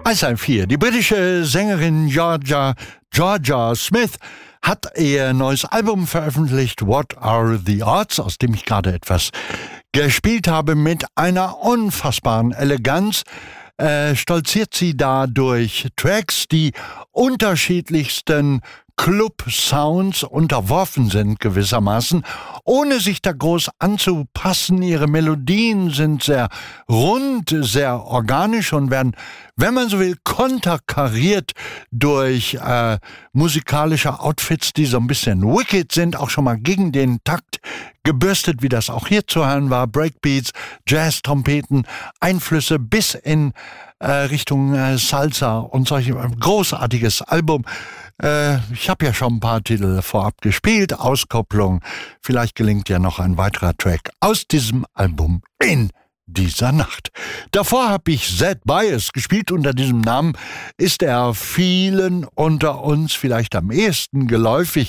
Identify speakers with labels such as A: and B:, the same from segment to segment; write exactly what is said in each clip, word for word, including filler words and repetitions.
A: eins eins vier. Die britische Sängerin Georgia, Georgia Smith hat ihr neues Album veröffentlicht, What Are the Odds, aus dem ich gerade etwas gespielt habe. Mit einer unfassbaren Eleganz äh, stolziert sie da durch Tracks, die unterschiedlichsten Club-Sounds unterworfen sind gewissermaßen, ohne sich da groß anzupassen. Ihre Melodien sind sehr rund, sehr organisch und werden, wenn man so will, konterkariert durch äh, musikalische Outfits, die so ein bisschen wicked sind, auch schon mal gegen den Takt gebürstet, wie das auch hier zu hören war. Breakbeats, Jazz, Trompeten, Einflüsse bis in äh, Richtung äh, Salsa und solche. Ein großartiges Album. Äh, ich habe ja schon ein paar Titel vorab gespielt. Auskopplung. Vielleicht gelingt ja noch ein weiterer Track aus diesem Album in dieser Nacht. Davor habe ich Zed Bias gespielt. Unter diesem Namen ist er vielen unter uns vielleicht am ehesten geläufig.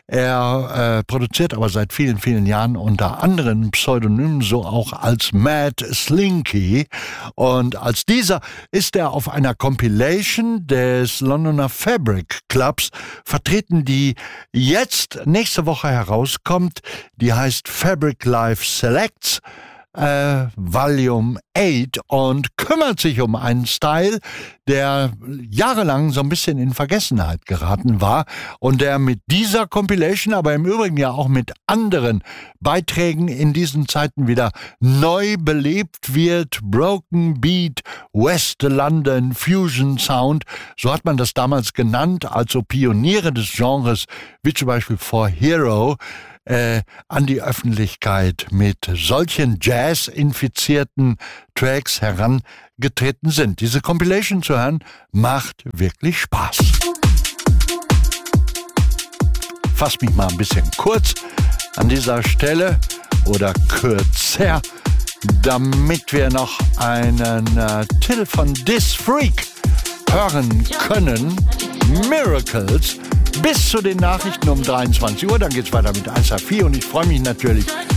A: Er äh, produziert aber seit vielen, vielen Jahren unter anderen Pseudonymen, so auch als Mad Slinky. Und als dieser ist er auf einer Compilation des Londoner Fabric Clubs vertreten, die jetzt nächste Woche herauskommt. Die heißt Fabric Live Selects Äh, Volume acht und kümmert sich um einen Style, der jahrelang so ein bisschen in Vergessenheit geraten war und der mit dieser Compilation, aber im Übrigen ja auch mit anderen Beiträgen in diesen Zeiten wieder neu belebt wird. Broken Beat, West London, Fusion Sound, so hat man das damals genannt, also Pioniere des Genres, wie zum Beispiel For Hero, Äh, an die Öffentlichkeit mit solchen Jazz-infizierten Tracks herangetreten sind. Diese Compilation zu hören, macht wirklich Spaß. Fass mich mal ein bisschen kurz an dieser Stelle oder kürzer, damit wir noch einen äh, Titel von This Freak hören können. Miracles. Bis zu den Nachrichten um dreiundzwanzig Uhr, dann geht's weiter mit eins vier und ich freue mich natürlich